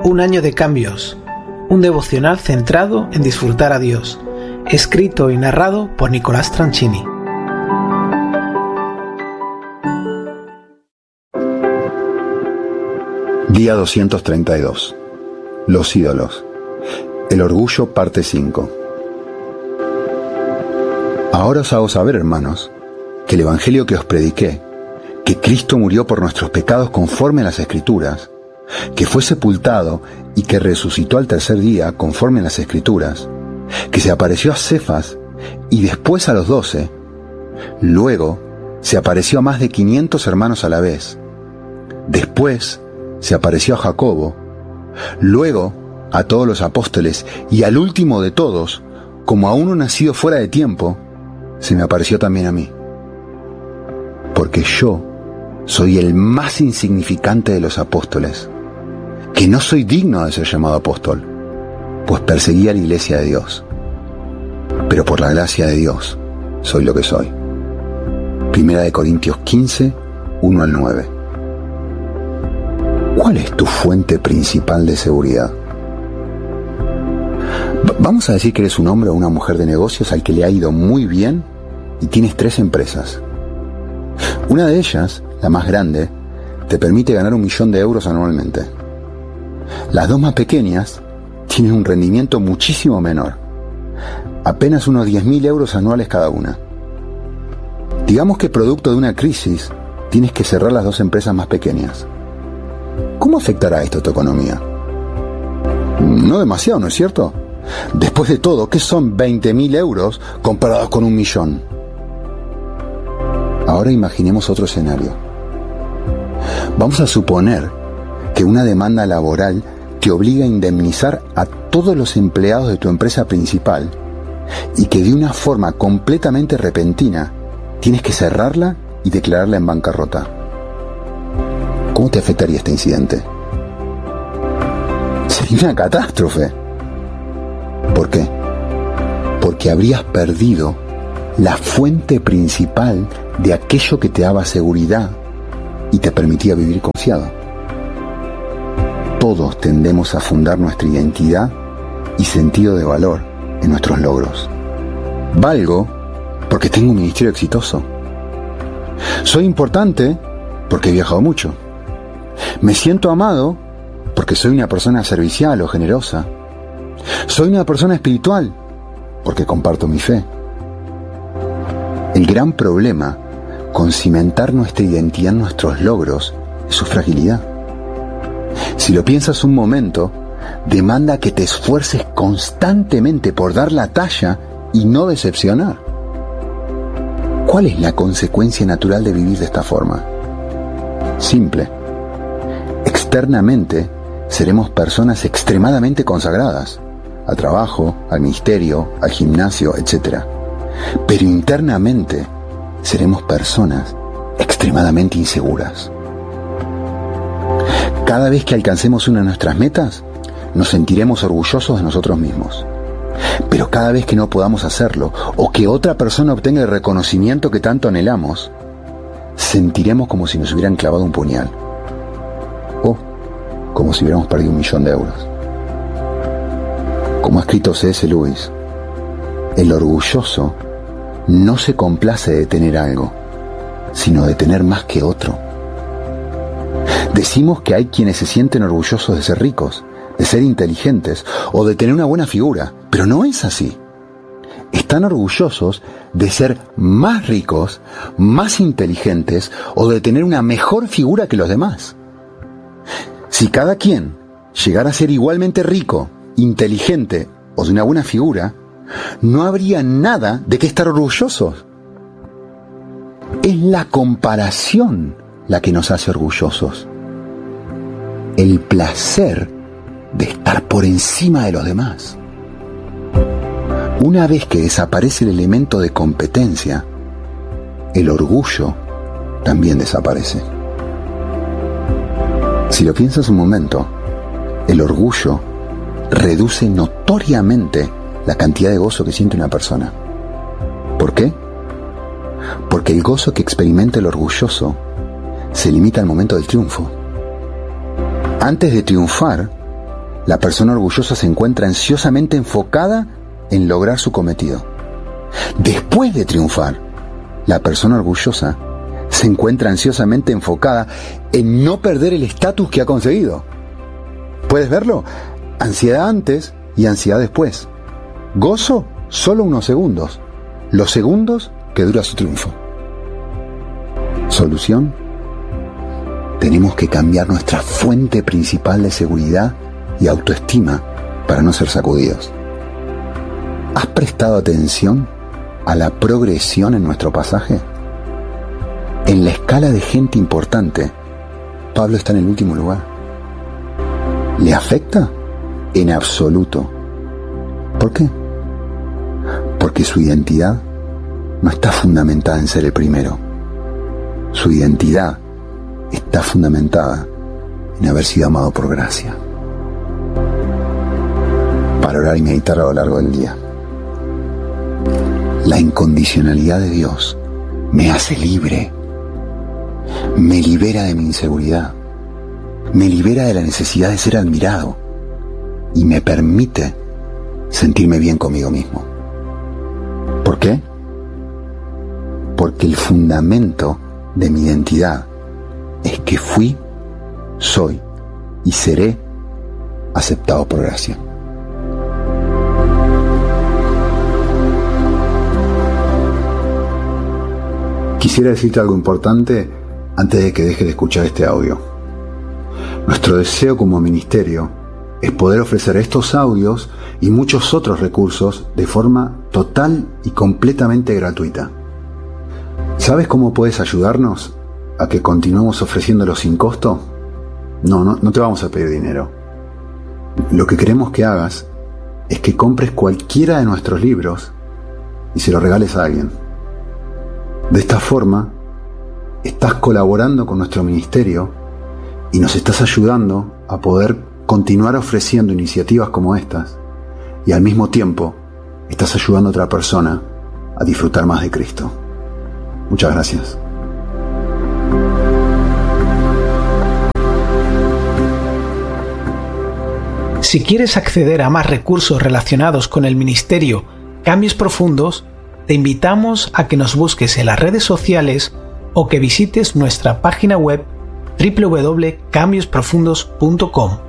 Un año de cambios, un devocional centrado en disfrutar a Dios, escrito y narrado por Nicolás Tranchini. Día 232. Los ídolos. El orgullo, parte 5. Ahora os hago saber, hermanos, que el evangelio que os prediqué, que Cristo murió por nuestros pecados conforme a las Escrituras, que fue sepultado y que resucitó al tercer día conforme a las Escrituras, que se apareció a Cefas y después a los 12, luego se apareció a más de 500 hermanos a la vez, después se apareció a Jacobo, luego a todos los apóstoles y al último de todos, como a uno nacido fuera de tiempo, se me apareció también a mí. Porque yo soy el más insignificante de los apóstoles, que no soy digno de ser llamado apóstol, pues perseguí a la iglesia de Dios. Pero por la gracia de Dios soy lo que soy. Primera de Corintios 15, 1 al 9. ¿Cuál es tu fuente principal de seguridad? Vamos a decir que eres un hombre o una mujer de negocios al que le ha ido muy bien y tienes 3 empresas. Una de ellas, la más grande, te permite ganar 1.000.000 euros anualmente. Las 2 más pequeñas tienen un rendimiento muchísimo menor, apenas unos 10.000 euros anuales cada una. Digamos que producto de una crisis tienes que cerrar las 2 empresas más pequeñas. ¿Cómo afectará esto a tu economía? No demasiado, ¿no es cierto? Después de todo, ¿qué son 20.000 euros comparados con 1.000.000? Ahora imaginemos otro escenario. Vamos a suponer que una demanda laboral te obliga a indemnizar a todos los empleados de tu empresa principal y que de una forma completamente repentina tienes que cerrarla y declararla en bancarrota. ¿Cómo te afectaría este incidente? Sería una catástrofe. ¿Por qué? Porque habrías perdido la fuente principal de aquello que te daba seguridad y te permitía vivir confiado. Todos tendemos a fundar nuestra identidad y sentido de valor en nuestros logros. Valgo porque tengo un ministerio exitoso. Soy importante porque he viajado mucho. Me siento amado porque soy una persona servicial o generosa. Soy una persona espiritual porque comparto mi fe. El gran problema con cimentar nuestra identidad en nuestros logros es su fragilidad. Si lo piensas un momento, demanda que te esfuerces constantemente por dar la talla y no decepcionar. ¿Cuál es la consecuencia natural de vivir de esta forma? Simple. Externamente seremos personas extremadamente consagradas, al trabajo, al ministerio, al gimnasio, etc. Pero internamente seremos personas extremadamente inseguras. Cada vez que alcancemos una de nuestras metas, nos sentiremos orgullosos de nosotros mismos. Pero cada vez que no podamos hacerlo, o que otra persona obtenga el reconocimiento que tanto anhelamos, sentiremos como si nos hubieran clavado un puñal. O como si hubiéramos perdido 1.000.000 euros. Como ha escrito C.S. Lewis, el orgulloso no se complace de tener algo, sino de tener más que otro. Decimos que hay quienes se sienten orgullosos de ser ricos, de ser inteligentes o de tener una buena figura, pero no es así. Están orgullosos de ser más ricos, más inteligentes o de tener una mejor figura que los demás. Si cada quien llegara a ser igualmente rico, inteligente o de una buena figura, no habría nada de qué estar orgullosos. Es la comparación la que nos hace orgullosos. El placer de estar por encima de los demás. Una vez que desaparece el elemento de competencia, el orgullo también desaparece. Si lo piensas un momento, el orgullo reduce notoriamente la cantidad de gozo que siente una persona. ¿Por qué? Porque el gozo que experimenta el orgulloso se limita al momento del triunfo. Antes de triunfar, La persona orgullosa se encuentra ansiosamente enfocada en lograr su cometido. Después de triunfar, la persona orgullosa se encuentra ansiosamente enfocada en no perder el estatus que ha conseguido. ¿Puedes verlo? Ansiedad antes y ansiedad después. Gozo solo unos segundos. Los segundos que dura su triunfo. ¿Solución? Tenemos que cambiar nuestra fuente principal de seguridad y autoestima para no ser sacudidos. ¿Has prestado atención a la progresión en nuestro pasaje? En la escala de gente importante, Pablo está en el último lugar. ¿Le afecta? En absoluto. ¿Por qué? Porque su identidad no está fundamentada en ser el primero. Su identidad está fundamentada en haber sido amado por gracia. Para orar y meditar a lo largo del día. La incondicionalidad de Dios me hace libre. Me libera de mi inseguridad. Me libera de la necesidad de ser admirado. Y me permite sentirme bien conmigo mismo. ¿Por qué? Porque el fundamento de mi identidad es que fui, soy y seré aceptado por gracia. Quisiera decirte algo importante antes de que dejes de escuchar este audio. Nuestro deseo como ministerio es poder ofrecer estos audios y muchos otros recursos de forma total y completamente gratuita. ¿Sabes cómo puedes ayudarnos a que continuemos ofreciéndolo sin costo? No te vamos a pedir dinero. Lo que queremos que hagas es que compres cualquiera de nuestros libros y se lo regales a alguien. De esta forma, estás colaborando con nuestro ministerio y nos estás ayudando a poder continuar ofreciendo iniciativas como estas y al mismo tiempo estás ayudando a otra persona a disfrutar más de Cristo. Muchas gracias. Si quieres acceder a más recursos relacionados con el ministerio Cambios Profundos, te invitamos a que nos busques en las redes sociales o que visites nuestra página web www.cambiosprofundos.com.